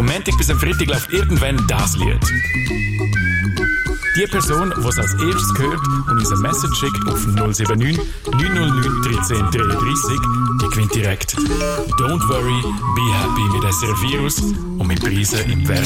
Vom Montag bis am Freitag läuft irgendwann das Lied. Die Person, die es als erstes hört und uns eine Message schickt auf 079 909 1333, die gewinnt direkt. Don't worry, be happy mit SRF Virus und mit Preisen im Wert